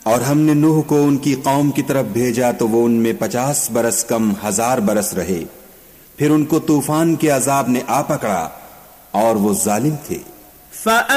और हमने नूह को उनकी कौम की तरफ भेजा तो वो उनमें 50 बरस कम 1000 बरस रहे। फिर उनको तूफान के अजाब ने आ पकड़ा और वो जालिम थे।